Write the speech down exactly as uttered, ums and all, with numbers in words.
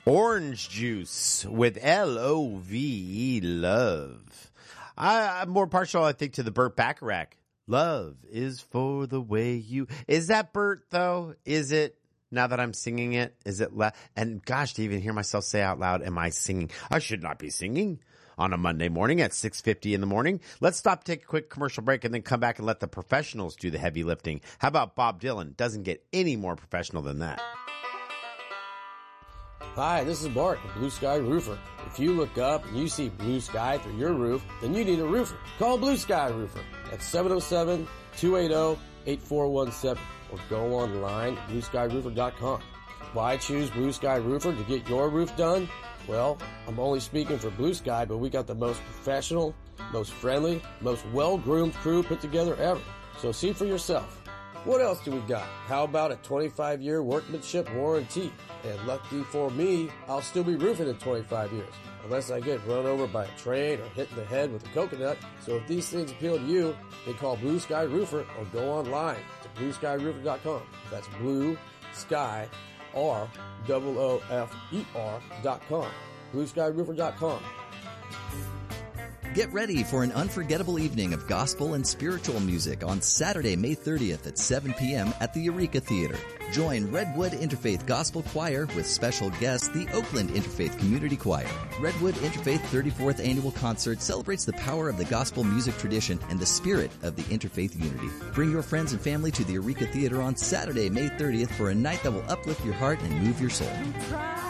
Orange Juice with L O V E, Love. I, I'm more partial, I think, to the Burt Bacharach. Love is for the way you... Is that Burt, though? Is it? Now that I'm singing it, is it? La- and gosh, to even hear myself say out loud, am I singing? I should not be singing on a Monday morning at six fifty in the morning. Let's stop, take a quick commercial break, and then come back and let the professionals do the heavy lifting. How about Bob Dylan? Doesn't get any more professional than that. Hi, this is Bart, the Blue Sky Roofer. If you look up and you see blue sky through your roof, then you need a roofer. Call Blue Sky Roofer at seven oh seven, two eight oh, eight four one seven or go online at blue sky roofer dot com. Why choose Blue Sky Roofer to get your roof done? Well, I'm only speaking for Blue Sky, but we got the most professional, most friendly, most well-groomed crew put together ever. So see for yourself. What else do we got? How about a twenty-five year workmanship warranty? And lucky for me, I'll still be roofing in twenty-five years. Unless I get run over by a train or hit in the head with a coconut. So if these things appeal to you, then call Blue Sky Roofer or go online to blue sky roofer dot com. That's Blue Sky, R O O F E R dot com. blue sky roofer dot com. Get ready for an unforgettable evening of gospel and spiritual music on Saturday, May thirtieth at seven p.m. at the Eureka Theater. Join Redwood Interfaith Gospel Choir with special guests, the Oakland Interfaith Community Choir. Redwood Interfaith thirty-fourth Annual Concert celebrates the power of the gospel music tradition and the spirit of the interfaith unity. Bring your friends and family to the Eureka Theater on Saturday, May thirtieth for a night that will uplift your heart and move your soul.